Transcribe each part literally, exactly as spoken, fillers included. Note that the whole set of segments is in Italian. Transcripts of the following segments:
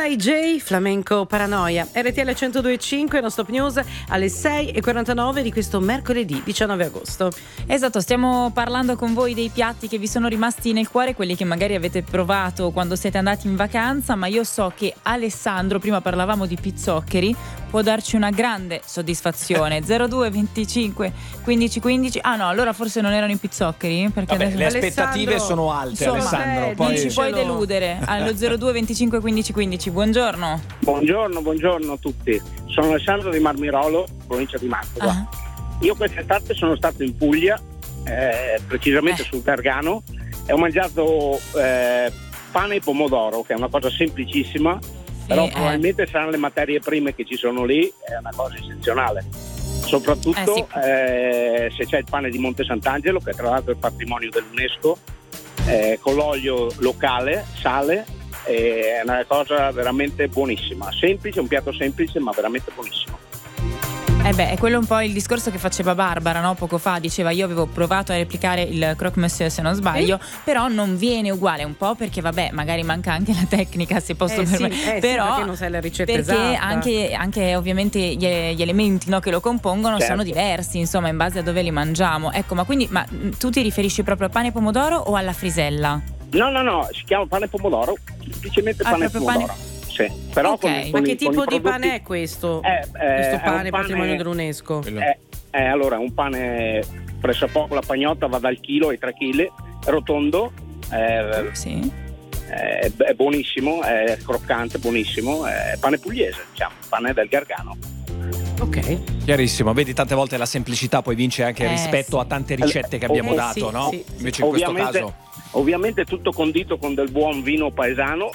Nicolai J, Flamenco Paranoia. R T L centodue e cinque, non stop news alle sei e quarantanove di questo mercoledì diciannove agosto. Esatto, stiamo parlando con voi dei piatti che vi sono rimasti nel cuore, quelli che magari avete provato quando siete andati in vacanza, ma io so che Alessandro, prima parlavamo di pizzoccheri, può darci una grande soddisfazione. zero due venticinque quindici quindici. Ah no, allora forse non erano i pizzoccheri, perché Vabbè, adesso... le aspettative sono alte, insomma, Alessandro. eh, Poi... non ci puoi deludere. Allo zero due venticinque quindici quindici. Buongiorno. Buongiorno, buongiorno a tutti. Sono Alessandro di Marmirolo, provincia di Mantova. Ah. Io quest'estate sono stato in Puglia, eh, precisamente Eh. sul Gargano, e ho mangiato eh, pane e pomodoro, che è una cosa semplicissima, però eh. probabilmente saranno le materie prime che ci sono lì, è una cosa eccezionale. Soprattutto Eh, sì. eh, se c'è il pane di Monte Sant'Angelo, che tra l'altro è patrimonio dell'UNESCO, eh, con l'olio locale, sale, è una cosa veramente buonissima, semplice, un piatto semplice ma veramente buonissimo. Eh beh, è quello un po' il discorso che faceva Barbara, no? Poco fa diceva: io avevo provato a replicare il croque monsieur, se non sbaglio, sì. Però non viene uguale, un po' perché vabbè, magari manca anche la tecnica, se posso eh permettere. sì, eh però sì, perché non sai la ricetta perché esatta. anche, anche ovviamente gli, gli elementi, no, che lo compongono, certo, sono diversi, insomma, in base a dove li mangiamo. Ecco, ma quindi ma tu ti riferisci proprio a pane e pomodoro o alla frisella? No, no, no, si chiama pane e pomodoro, semplicemente ah, pane e pomodoro. Pane... Sì, però okay. con, Ma con che i, tipo con di prodotti... pane è questo? Eh, eh, questo è pane, un patrimonio pane... dell'UNESCO? Eh, eh, allora, un pane pressappoco, la pagnotta va dal chilo ai tre chili, rotondo, eh, sì. è, è buonissimo, è croccante, buonissimo, è pane pugliese, diciamo, pane del Gargano. Ok. Chiarissimo, vedi, tante volte la semplicità poi vince anche eh, rispetto sì. a tante ricette che abbiamo eh, dato, sì, no? sì, sì. Invece in questo caso Ovviamente tutto condito con del buon vino paesano.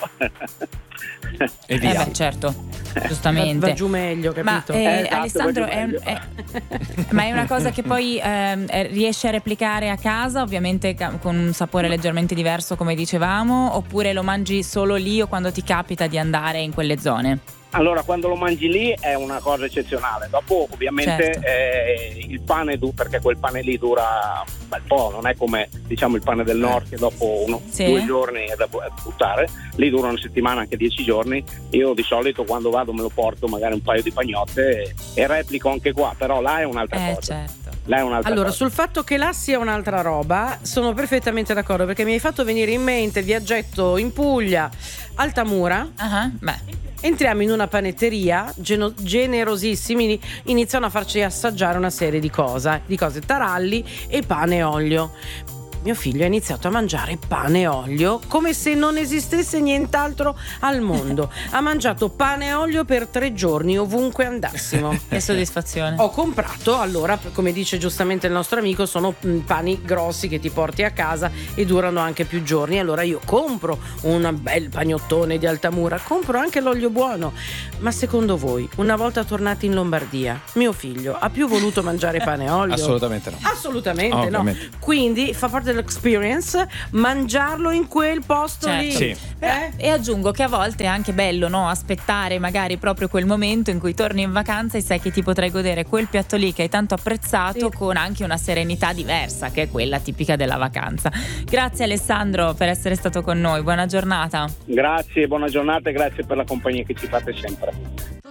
e Eh via. beh, certo, giustamente. Va, va giù meglio, capito? Ma eh, Eh, esatto, Alessandro, va giù è, un- meglio. è- ma è una cosa che poi ehm, eh, riesci a replicare a casa, ovviamente ca- con un sapore leggermente diverso, come dicevamo, oppure lo mangi solo lì o quando ti capita di andare in quelle zone? Allora, quando lo mangi lì è una cosa eccezionale. Dopo, ovviamente, Certo. eh, il pane, du- perché quel pane lì dura un bel po', non è come diciamo il pane del nord che dopo uno, Sì. due giorni è da bu- è da buttare. Lì dura una settimana, anche dieci giorni. Io di solito quando vado me lo porto magari un paio di pagnotte e, e replico anche qua, però là è un'altra Eh, cosa. certo. Là è un'altra Allora, cosa. sul fatto che là sia un'altra roba, sono perfettamente d'accordo, perché mi hai fatto venire in mente il viaggetto in Puglia, Altamura. Ah, beh. Entriamo in una panetteria, geno- generosissimi, iniziano a farci assaggiare una serie di cose, di cose, taralli e pane e olio. Mio figlio ha iniziato a mangiare pane e olio come se non esistesse nient'altro al mondo. Ha mangiato pane e olio per tre giorni ovunque andassimo. Che soddisfazione. Ho comprato, allora, come dice giustamente il nostro amico, sono mh, pani grossi che ti porti a casa e durano anche più giorni. Allora io compro un bel pagnottone di Altamura, compro anche l'olio buono. Ma secondo voi, una volta tornati in Lombardia, mio figlio ha più voluto mangiare pane e olio? Assolutamente no. Assolutamente Oh, no. ovviamente. Quindi fa parte dell'experience mangiarlo in quel posto Certo. lì. Sì. Eh? E aggiungo che a volte è anche bello, no? Aspettare magari proprio quel momento in cui torni in vacanza e sai che ti potrai godere quel piatto lì che hai tanto apprezzato, Sì. con anche una serenità diversa, che è quella tipica della vacanza. Grazie Alessandro per essere stato con noi, buona giornata. Grazie, buona giornata e grazie per la compagnia che ci fate sempre.